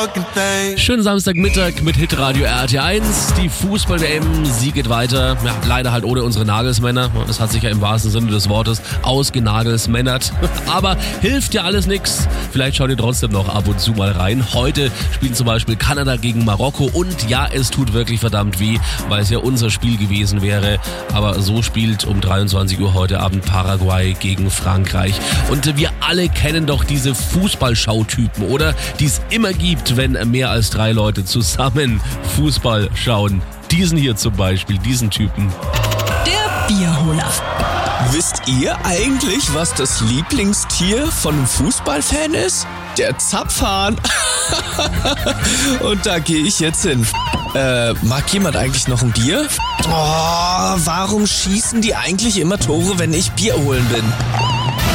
Schönen Samstagmittag mit Hitradio RT1. Die Fußball-WM, sie geht weiter. Ja, leider halt ohne unsere Nagelsmänner. Das hat sich ja im wahrsten Sinne des Wortes ausgenagelsmännert. Aber hilft ja alles nix. Vielleicht schaut ihr trotzdem noch ab und zu mal rein. Heute spielen zum Beispiel Kanada gegen Marokko. Und ja, es tut wirklich verdammt weh, weil es ja unser Spiel gewesen wäre. Aber so spielt um 23 Uhr heute Abend Paraguay gegen Frankreich. Und wir alle kennen doch diese Fußballschautypen, oder? Die es immer gibt, wenn mehr als 3 Leute zusammen Fußball schauen. Diesen hier zum Beispiel, diesen Typen. Der Bierholer. Wisst ihr eigentlich, was das Lieblingstier von einem Fußballfan ist? Der Zapfhahn. Und da gehe ich jetzt hin. Mag jemand eigentlich noch ein Bier? Oh, warum schießen die eigentlich immer Tore, wenn ich Bier holen bin?